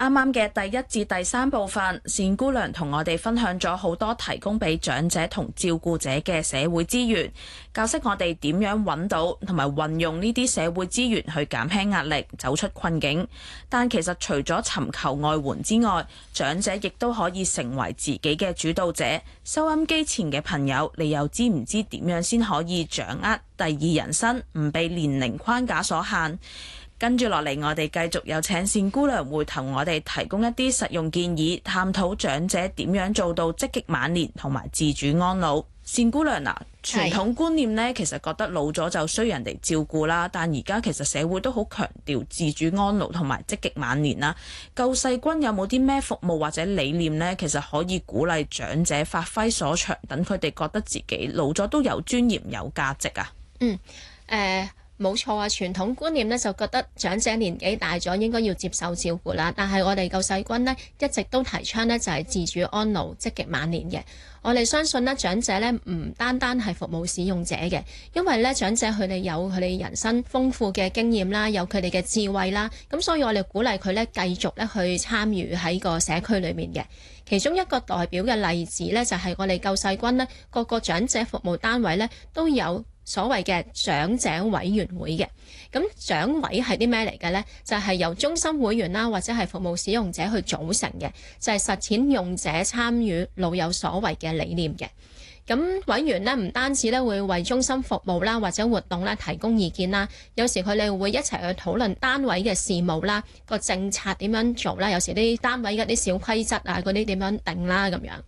啱啱嘅第1至第3部分，善姑娘同我哋分享咗好多提供俾長者同照顧者嘅社會資源，教識我哋點樣揾到同埋運用呢啲社會資源去減輕壓力，走出困境。但其實除咗尋求外援之外，長者亦都可以成為自己嘅主導者。收音機前嘅朋友，你又知唔知點樣先可以掌握第二人生，唔被年齡框架所限？跟住落嚟，我哋繼續有請善姑娘會同我哋提供一啲實用建議，探討長者點樣做到積極晚年同埋自主安老。善姑娘嗱，傳統觀念呢，其實覺得老咗就需要人哋照顧啦，但而家其實社會都好強調自主安老同埋積極晚年啦。救世軍有冇啲咩服務或者理念呢？其實可以鼓勵長者發揮所長，等佢哋覺得自己老咗都有尊嚴有價值啊。 冇錯啊！傳統觀念咧就覺得長者年紀大咗應該要接受照顧啦，但係我哋救世軍呢，一直都提倡呢就係自主安老、積極晚年嘅。我哋相信呢，長者呢唔單單係服務使用者嘅，因為呢長者佢哋有佢哋人生豐富嘅經驗啦，有佢哋嘅智慧啦，咁所以我哋鼓勵佢呢繼續呢去參與喺個社區裏面嘅。其中一個代表嘅例子呢，就係我哋救世軍呢各個長者服務單位呢都有所謂嘅長者委員會嘅。咁長委係啲咩嚟嘅呢？就係由中心會員啦，或者係服務使用者去組成嘅，就係實踐用者參與老有所為嘅理念嘅。咁委員呢，唔單止咧會為中心服務啦，或者活動咧提供意見啦，有時佢哋會一齊去討論單位嘅事務啦，個政策點樣做啦，有時啲單位嘅啲小規則啊，嗰啲點樣定啦咁樣。